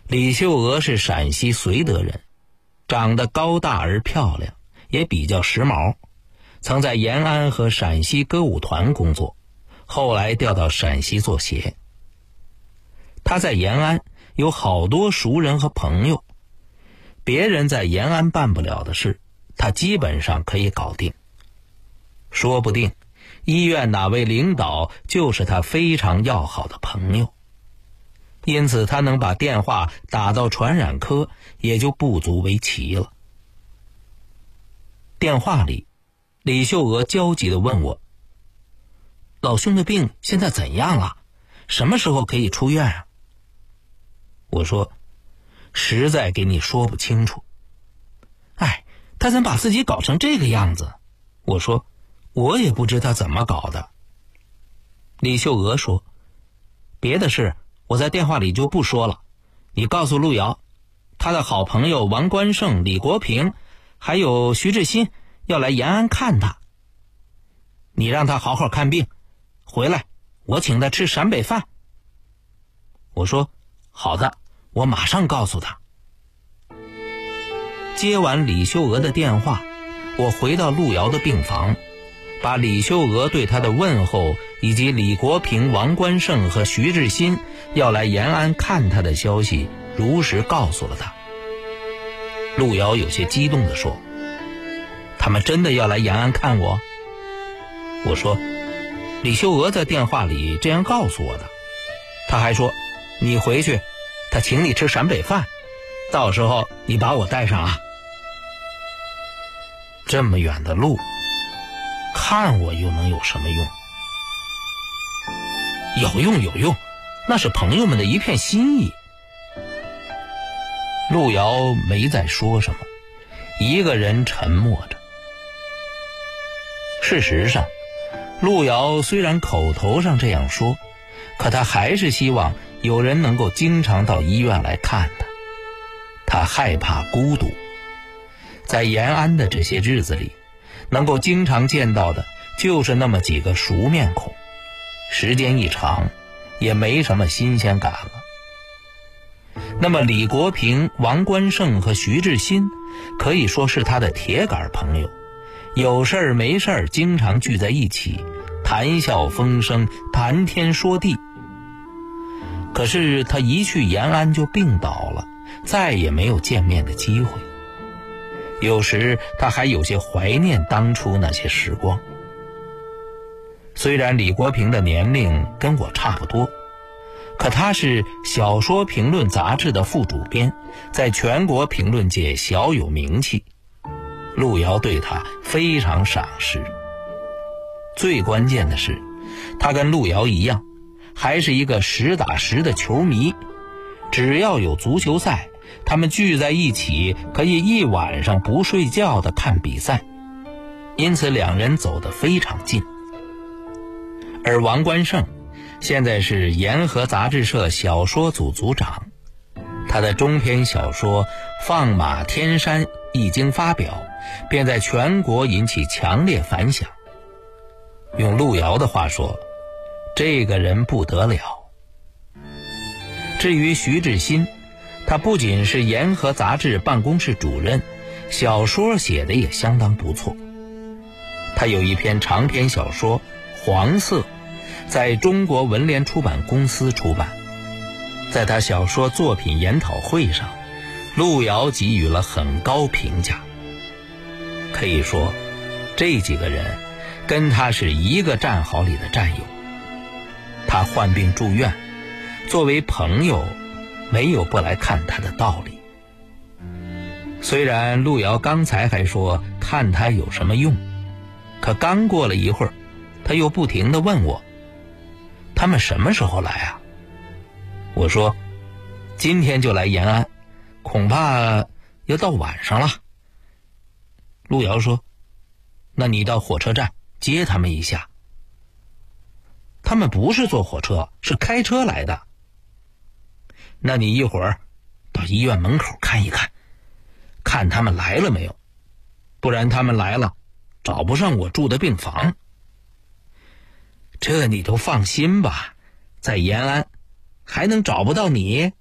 李秀娥是陕西绥德人，长得高大而漂亮，也比较时髦，曾在延安和陕西歌舞团工作，后来调到陕西做鞋。她在延安有好多熟人和朋友，别人在延安办不了的事，她基本上可以搞定。说不定医院哪位领导就是她非常要好的朋友，因此她能把电话打到传染科也就不足为奇了。电话里，李秀娥焦急地问我：老兄的病现在怎样了？什么时候可以出院啊？我说：实在给你说不清楚。哎，他怎么把自己搞成这个样子？我说：我也不知他怎么搞的。李秀娥说：别的事我在电话里就不说了，你告诉陆瑶，他的好朋友王关胜、李国平还有徐志新要来延安看他，你让他好好看病，回来我请他吃陕北饭。我说：好的，我马上告诉他。接完李秀娥的电话，我回到陆瑶的病房，把李秀娥对他的问候以及李国平、王关胜和徐志新要来延安看他的消息如实告诉了他。陆瑶有些激动地说：他们真的要来延安看我？我说：李秀娥在电话里这样告诉我的。他还说：你回去，他请你吃陕北饭，到时候你把我带上啊。这么远的路，看我又能有什么用？有用有用，那是朋友们的一片心意。陆瑶没再说什么，一个人沉默着。事实上，陆瑶虽然口头上这样说，可他还是希望有人能够经常到医院来看他。他害怕孤独，在延安的这些日子里，能够经常见到的就是那么几个熟面孔，时间一长也没什么新鲜感了。那么李国平、王关胜和徐志新可以说是他的铁杆朋友，有事儿没事儿经常聚在一起，谈笑风生，谈天说地。可是他一去延安就病倒了，再也没有见面的机会。有时他还有些怀念当初那些时光。虽然李国平的年龄跟我差不多，可他是小说评论杂志的副主编，在全国评论界小有名气。陆瑶对他非常赏识。最关键的是，他跟陆瑶一样，还是一个实打实的球迷。只要有足球赛，他们聚在一起可以一晚上不睡觉地看比赛，因此两人走得非常近。而王关胜现在是延河杂志社小说组组长，他的中篇小说《放马天山》一经发表，便在全国引起强烈反响。用陆瑶的话说，这个人不得了。至于徐志新，他不仅是延河杂志办公室主任，小说写得也相当不错。他有一篇长篇小说《黄色》，在中国文联出版公司出版。在他小说作品研讨会上，陆瑶给予了很高评价。可以说，这几个人跟他是一个战壕里的战友。他患病住院，作为朋友没有不来看他的道理。虽然陆瑶刚才还说看他有什么用，可刚过了一会儿，他又不停地问我，他们什么时候来啊？我说，今天就来延安，恐怕要到晚上了。陆瑶说，那你到火车站接他们一下。他们不是坐火车，是开车来的。那你一会儿到医院门口看一看，看他们来了没有，不然他们来了找不上我住的病房。这你都放心吧，在延安还能找不到你？